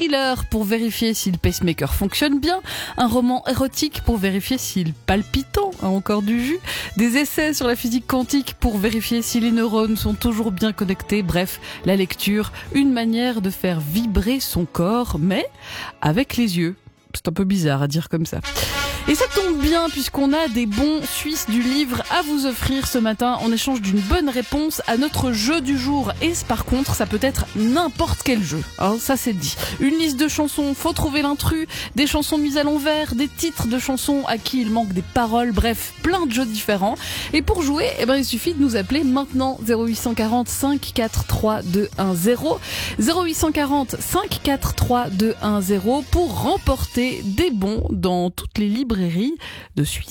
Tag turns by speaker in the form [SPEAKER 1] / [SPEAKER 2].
[SPEAKER 1] thriller pour vérifier si le pacemaker fonctionne bien, un roman érotique pour vérifier s'il palpitant a encore du jus, des essais sur la physique quantique pour vérifier si les neurones sont toujours bien connectés. Bref, la lecture, une manière de faire vibrer son corps, mais avec les yeux. C'est un peu bizarre à dire comme ça. Et ça tombe bien puisqu'on a des bons Suisses du livre à vous offrir ce matin en échange d'une bonne réponse à notre jeu du jour. Et par contre, ça peut être n'importe quel jeu. Alors, ça c'est dit. Une liste de chansons, faut trouver l'intrus, des chansons mises à l'envers, des titres de chansons à qui il manque des paroles, bref, plein de jeux différents. Et pour jouer, il suffit de nous appeler maintenant 0840 543 210. 0840 543 210 pour remporter des bons dans toutes les librairies de Suisse.